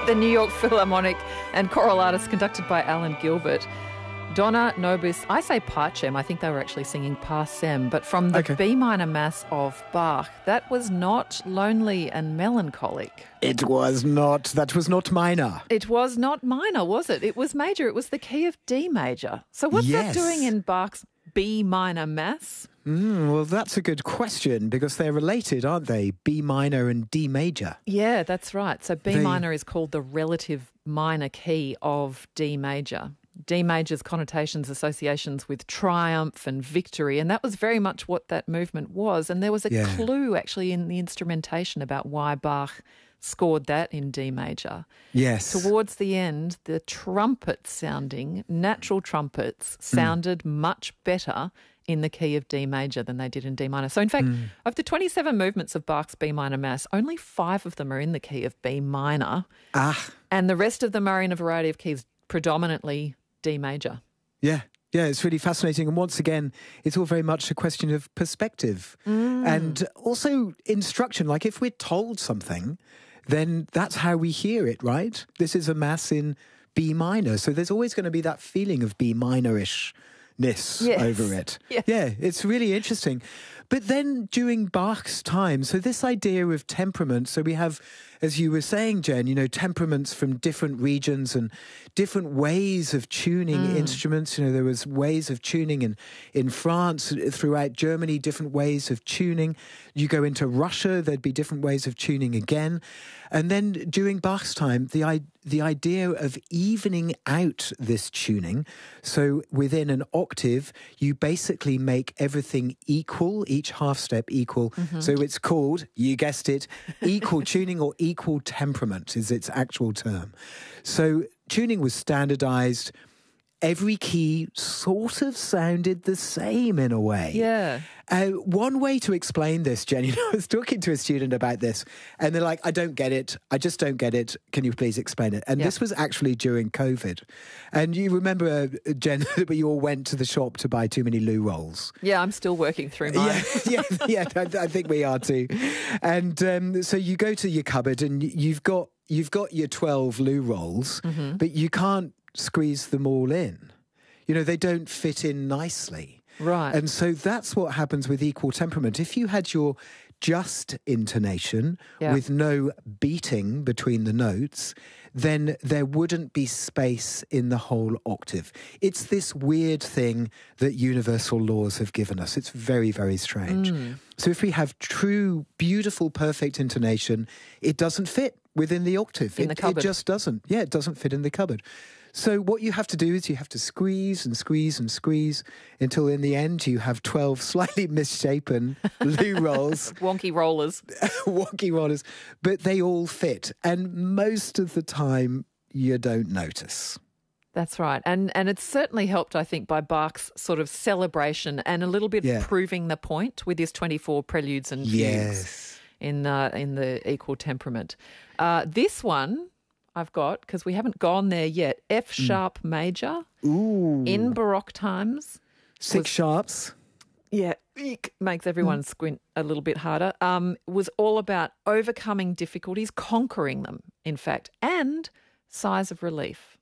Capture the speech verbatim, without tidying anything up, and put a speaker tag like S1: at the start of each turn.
S1: The New York Philharmonic and choral artists conducted by Alan Gilbert. Dona Nobis, I say Pacem, I think they were actually singing Pacem, but from the
S2: Okay.
S1: B minor mass of Bach, that was not lonely and melancholic.
S2: It was not, that was not minor.
S1: It was not minor, was it? It was major. It was the key of D major. So what's
S2: Yes.
S1: that doing in Bach's B minor mass?
S2: Mm, well, that's a good question because they're related, aren't they? B minor and D major.
S1: Yeah, that's right. So B
S2: They-
S1: minor is called the relative minor key of D major. D major's connotations, associations with triumph and victory, and that was very much what that movement was. And there was a
S2: Yeah.
S1: clue actually in the instrumentation about why Bach scored that in D major.
S2: Yes.
S1: Towards the end, the trumpet sounding, natural trumpets, sounded much better in the key of D major than they did in D minor. So in fact, of the twenty-seven movements of Bach's B minor mass, only five of them are in the key of B minor,
S2: Ah,
S1: and the rest of them are in a variety of keys, predominantly D major.
S2: yeah. Yeah, it's really fascinating. And once again, it's all very much a question of perspective and also instruction. Like if we're told something, then that's how we hear it, right? This is a mass in B minor. So there's always going to be that feeling of B minor-ishness
S1: Yes.
S2: over it.
S1: Yes.
S2: Yeah, it's really interesting. But then during Bach's time, so this idea of temperament, so we have, as you were saying, Jen, you know, temperaments from different regions and different ways of tuning instruments. You know, there was ways of tuning in, in France, throughout Germany, different ways of tuning. You go into Russia, there'd be different ways of tuning again. And then during Bach's time, the, i- the idea of evening out this tuning, so within an octave, you basically make everything equal, each half step equal. So it's called, you guessed it, equal tuning or equal temperament is its actual term. So tuning was standardized. Every key sort of sounded the same in a way.
S1: Yeah.
S2: Uh, one way to explain this, Jen, you know, I was talking to a student about this and they're like, I don't get it. I just don't get it. Can you please explain it? And
S1: Yeah.
S2: this was actually during COVID. And you remember, uh, Jen, that we all went to the shop to buy too many loo rolls.
S1: Yeah, I'm still working through mine.
S2: Yeah, yeah, yeah. I, I think we are too. And um, so you go to your cupboard and you've got you've got your twelve loo rolls,
S1: Mm-hmm.
S2: but you can't squeeze them all in. You know, they don't fit in nicely.
S1: Right.
S2: And so that's what happens with equal temperament. If you had your just intonation
S1: Yeah.
S2: with no beating between the notes, then there wouldn't be space in the whole octave. It's this weird thing that universal laws have given us. It's very, very strange.
S1: Mm.
S2: So if we have true, beautiful, perfect intonation, it doesn't fit within the octave.
S1: In
S2: it,
S1: the cupboard.
S2: It just doesn't. Yeah, it doesn't fit in the cupboard. So what you have to do is you have to squeeze and squeeze and squeeze until in the end you have twelve slightly misshapen loo rolls,
S1: Wonky rollers.
S2: wonky rollers, but they all fit. And most of the time you don't notice.
S1: That's right. And and it's certainly helped, I think, by Bach's sort of celebration and a little bit
S2: Yeah.
S1: proving the point with his twenty-four preludes and fugues
S2: Yes.
S1: in, uh, in the equal temperament. Uh, this one I've got, because we haven't gone there yet, F sharp major
S2: Ooh.
S1: in Baroque times.
S2: Six sharps.
S1: Yeah, eek, makes everyone squint a little bit harder. Um, was all about overcoming difficulties, conquering them, in fact, and sighs of relief.